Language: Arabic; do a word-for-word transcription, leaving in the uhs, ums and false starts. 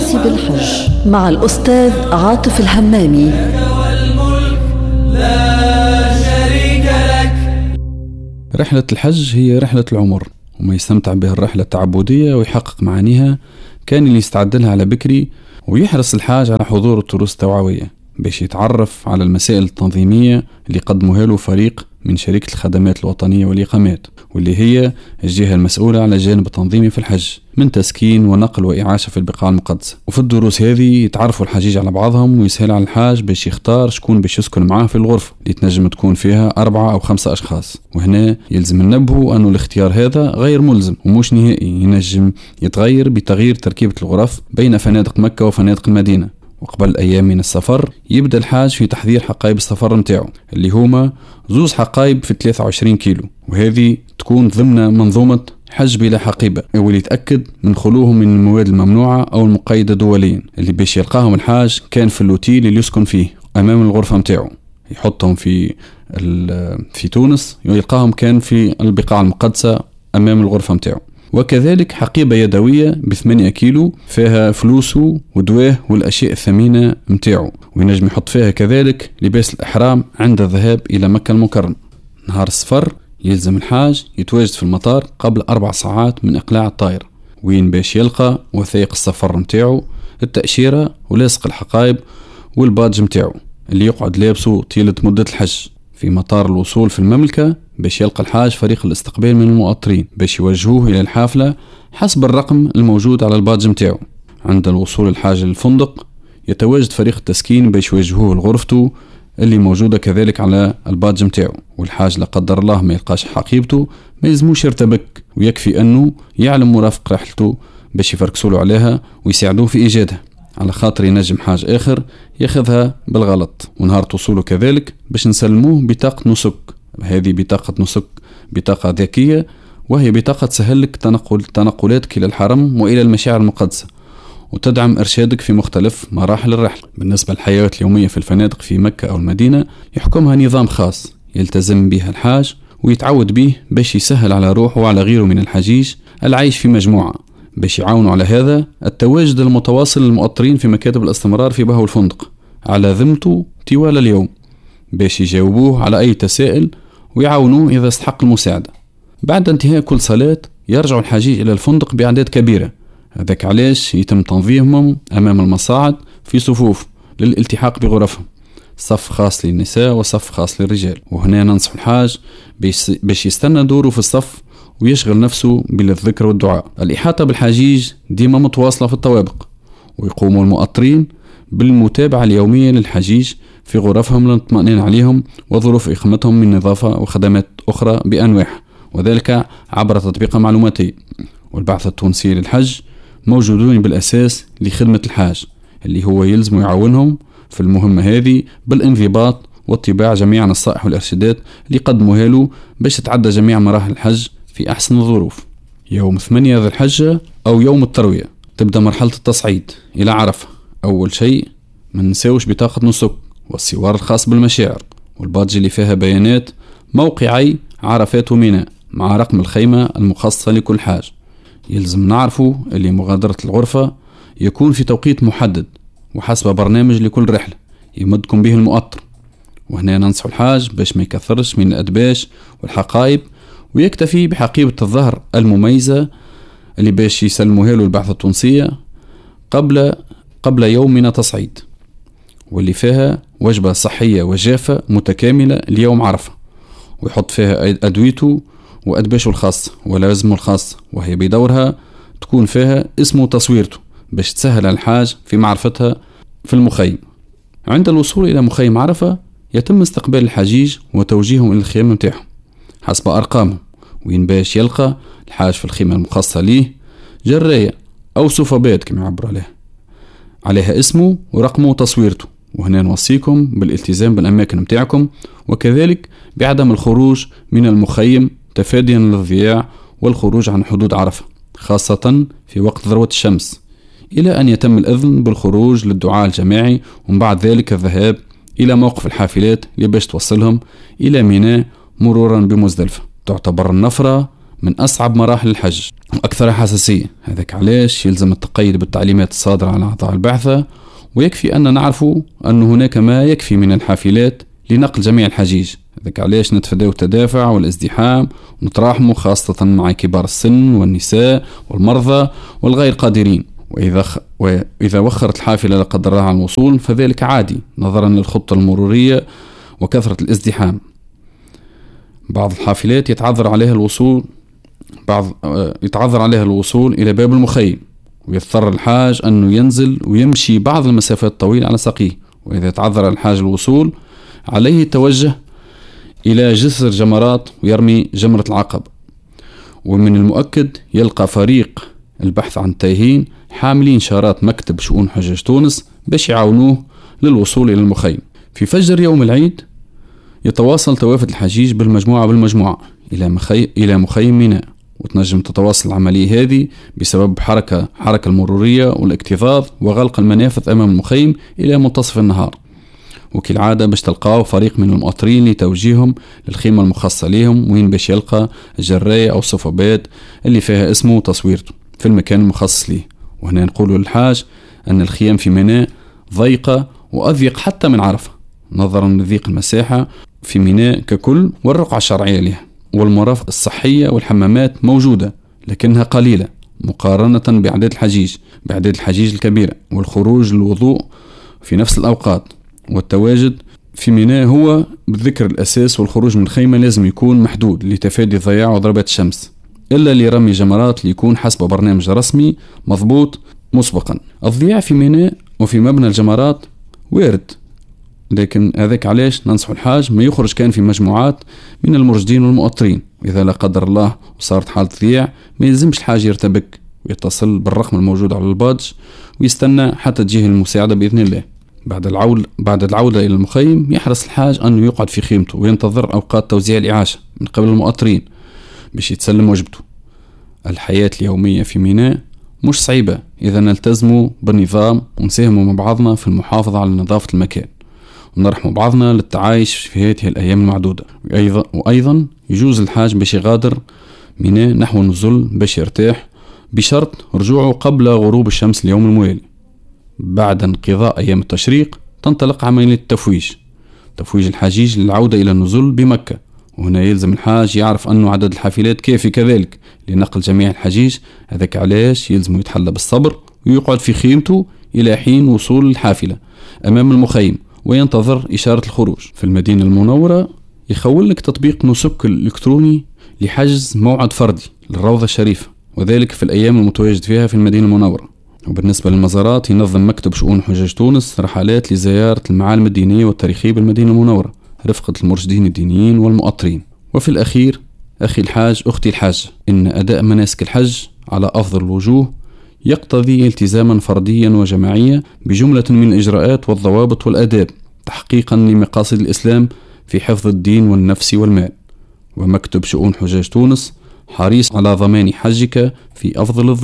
مناسب الحج مع الأستاذ عاطف الهمامي. رحلة الحج هي رحلة العمر، وما يستمتع بها الرحلة التعبدية ويحقق معانيها كان اللي يستعد لها على بكري، ويحرص الحاج على حضور الطقوس التوعوية باش يتعرف على المسائل التنظيمية اللي قدموها له فريق من شركة الخدمات الوطنية والإقامات، واللي هي الجهة المسؤولة على الجانب التنظيمي في الحج من تسكين ونقل وإعاشة في البقاع المقدسة. وفي الدروس هذه يتعرفوا الحجيج على بعضهم، ويسهل على الحاج باش يختار شكون باش يسكن معاه في الغرفة اللي تنجم تكون فيها أربعة أو خمسة أشخاص. وهنا يلزم ننبهوا أنه الاختيار هذا غير ملزم ومش نهائي، ينجم يتغير بتغيير تركيبة الغرف بين فنادق مكة وفنادق المدينة. وقبل أيام من السفر يبدأ الحاج في تحضير حقائب السفر متاعه اللي هما زوز حقائب في ثلاثة وعشرين كيلو، وهذه تكون ضمن منظومة حج بلا حقيبة، واللي يتأكد من خلوهم من المواد الممنوعة أو المقيدة دوليا اللي باش يلقاهم الحاج كان في اللوتيل اللي يسكن فيه أمام الغرفة متاعه. يحطهم في في تونس ويلقاهم كان في البقاع المقدسة أمام الغرفة متاعه. وكذلك حقيبة يدوية بثمانية كيلو فيها فلوسه ودواه والأشياء الثمينة متاعه، وينجم يحط فيها كذلك لباس الإحرام عند الذهاب إلى مكة المكرمة. نهار السفر يلزم الحاج يتواجد في المطار قبل أربع ساعات من إقلاع الطائرة، وين باش يلقى وثائق السفر متاعه، التأشيرة ولاصق الحقائب والبادج متاعه اللي يقعد لابسه طيلة مدة الحج. في مطار الوصول في المملكة باش يلقى الحاج فريق الاستقبال من المؤطرين باش يوجهوه إلى الحافلة حسب الرقم الموجود على البادج متاعه. عند الوصول الحاج للفندق يتواجد فريق التسكين باش يوجهوه لغرفته اللي موجودة كذلك على البادج متاعه. والحاج لا قدر الله ما يلقاش حقيبته ما يلزموش يرتبك، ويكفي أنه يعلم مرافق رحلته باش يفركسوا له عليها ويساعدوه في إيجادها، على خاطر ينجم حاج آخر ياخذها بالغلط. ونهار توصوله كذلك باش نسلموه بطاقة نسك. هذه بطاقة نسك بطاقة ذكية، وهي بطاقة تسهل لك تنقل تنقلاتك إلى الحرم وإلى المشاعر المقدسة، وتدعم إرشادك في مختلف مراحل الرحلة. بالنسبة للحياة اليومية في الفنادق في مكة أو المدينة يحكمها نظام خاص يلتزم به الحاج ويتعود به باش يسهل على روحه وعلى غيره من الحجيج العيش في مجموعة، باش يعاونوا على هذا التواجد المتواصل للمؤطرين في مكاتب الاستمرار في بهو الفندق على ذمته طوال اليوم باش يجاوبوه على أي تسائل ويعاونوه إذا استحق المساعدة. بعد انتهاء كل صلاة يرجع الحجيج إلى الفندق بأعداد كبيرة، هذاك علاش يتم تنظيمهم أمام المصاعد في صفوف للالتحاق بغرفهم، صف خاص للنساء وصف خاص للرجال. وهنا ننصح الحاج باش يستنى دوره في الصف ويشغل نفسه بالذكر والدعاء. الإحاطة بالحجيج ديما متواصلة في الطوابق، ويقوموا المؤطرين بالمتابعة اليومية للحجيج في غرفهم للطمأنين عليهم وظروف إقامتهم من نظافة وخدمات أخرى بأنواعها، وذلك عبر تطبيق معلوماتي. والبعثة التونسية للحج موجودون بالأساس لخدمة الحاج اللي هو يلزم يعاونهم في المهمة هذه بالانضباط واتباع جميع النصائح والإرشادات اللي قدموها له باش تتعدى جميع مراحل الحج في أحسن الظروف. يوم ثمانية ذي الحجة أو يوم التروية تبدأ مرحلة التصعيد إلى عرفة. أول شيء ما ننساوش بطاقة نسك والسوار الخاص بالمشاعر والبادج اللي فيها بيانات موقعي عرفات وميناء مع رقم الخيمة المخصصة لكل حاج. يلزم نعرفوا اللي مغادرة الغرفة يكون في توقيت محدد وحسب برنامج لكل رحلة يمدكم به المؤطر. وهنا ننصح الحاج باش ما يكثرش من الأدباش والحقائب ويكتفي بحقيبة الظهر المميزة اللي باش يسلموها له البعثة التونسية قبل قبل يوم من تصعيد، واللي فيها وجبة صحية وجافة متكاملة ليوم عرفة، ويحط فيها أدويته وأدباشه الخاصة ولازمه الخاصة، وهي بدورها تكون فيها اسمه وتصويرته باش تسهل على الحاج في معرفتها في المخيم. عند الوصول إلى مخيم عرفة يتم استقبال الحجيج وتوجيههم إلى الخيام متاعهم حسب أرقامهم، وين باش يلقى الحاج في الخيمة المخصصة ليه جراية أو صفابات كما يعبر عليها عليها اسمه ورقمه وتصويرته. وهنا نوصيكم بالالتزام بالأماكن متاعكم، وكذلك بعدم الخروج من المخيم تفاديا للضياع والخروج عن حدود عرفة خاصة في وقت ذروة الشمس، إلى أن يتم الإذن بالخروج للدعاء الجماعي، ومن بعد ذلك الذهاب إلى موقف الحافلات لباش توصلهم إلى ميناء مرورا بمزدلفة. تعتبر النفرة من أصعب مراحل الحج وأكثرها حساسية. هذاك علاش يلزم التقيد بالتعليمات الصادرة على أعضاء البعثة، ويكفي أن نعرف أن هناك ما يكفي من الحافلات لنقل جميع الحجيج. هذاك علاش نتفاداو التدافع والازدحام ونتراحموا خاصة مع كبار السن والنساء والمرضى والغير قادرين. وإذا, خ... وإذا وخرت الحافلة لا قدر الله عن الوصول فذلك عادي نظرا للخطة المرورية وكثرة الازدحام. بعض الحافلات يتعذر عليها الوصول بعض يتعذر عليها الوصول إلى باب المخيم، ويضطر الحاج أنه ينزل ويمشي بعض المسافات الطويلة على ساقيه. وإذا تعذر الحاج الوصول عليه التوجه إلى جسر جمرات ويرمي جمرة العقبة. ومن المؤكد يلقى فريق البحث عن التايهين حاملين شارات مكتب شؤون حجاج تونس باش يعاونوه للوصول إلى المخيم. في فجر يوم العيد يتواصل توافد الحجيج بالمجموعة بالمجموعة إلى مخي... إلى مخيم ميناء، وتنجم تتواصل العملية هذه بسبب حركة حركة المرورية والاكتظاظ وغلق المنافذ أمام المخيم إلى منتصف النهار. وكالعادة باش تلقاو فريق من المؤطرين لتوجيههم للخيمة المخصصة لهم وين باش يلقى الجراية أو الصفوبات اللي فيها اسمه وتصويرته في المكان المخصص ليه. وهنا نقول للحاج أن الخيام في ميناء ضيقة وأضيق حتى من عرفة نظرا لضيق المساحة في ميناء ككل والرقعة الشرعية لها. والمرافق الصحية والحمامات موجودة لكنها قليلة مقارنة بعدد الحجيج بعدد الحجيج الكبيرة، والخروج للوضوء في نفس الأوقات والتواجد في ميناء هو بالذكر الأساس. والخروج من الخيمة لازم يكون محدود لتفادي الضياع وضربات الشمس، إلا لرمي جمرات ليكون حسب برنامج رسمي مضبوط مسبقا. الضياع في ميناء وفي مبنى الجمرات وارد، لكن هذاك علاش ننصح الحاج ما يخرج كان في مجموعات من المرشدين والمؤطرين. إذا لا قدر الله وصارت حالة ضياع ما يلزمش الحاج يرتبك ويتصل بالرقم الموجود على البادج ويستنى حتى تجيه المساعدة بإذن الله. بعد العودة بعد العودة إلى المخيم يحرص الحاج أنه يقعد في خيمته وينتظر أوقات توزيع الإعاشة من قبل المؤطرين باش يتسلم وجبته. الحياة اليومية في ميناء مش صعيبة إذا نلتزموا بالنظام ونساهموا مع بعضنا في المحافظة على نظافة المكان ونرحموا بعضنا للتعايش في هذه الأيام المعدودة. وأيضا, وأيضا يجوز الحاج باش يغادر ميناء نحو النزل باش يرتاح بشرط رجوعه قبل غروب الشمس اليوم الموالي. بعد انقضاء أيام التشريق تنطلق عملية التفويج تفويج الحجيج للعودة إلى النزول بمكة. وهنا يلزم الحاج يعرف أنه عدد الحافلات كافي كذلك لنقل جميع الحجيج. هذاك علاش يلزم يتحلى بالصبر ويقعد في خيمته إلى حين وصول الحافلة أمام المخيم وينتظر إشارة الخروج. في المدينة المنورة يخول لك تطبيق نسك الإلكتروني لحجز موعد فردي للروضة الشريفة، وذلك في الأيام المتواجد فيها في المدينة المنورة. وبالنسبة للمزارات ينظم مكتب شؤون حجاج تونس رحلات لزيارة المعالم الدينية والتاريخية بالمدينة المنورة رفقة المرشدين الدينيين والمؤطرين. وفي الأخير أخي الحاج أختي الحاج، إن أداء مناسك الحج على أفضل الوجوه يقتضي التزاما فرديا وجماعيا بجملة من الإجراءات والضوابط والآداب تحقيقا لمقاصد الإسلام في حفظ الدين والنفس والمال. ومكتب شؤون حجاج تونس حريص على ضمان حجك في أفضل الظروف.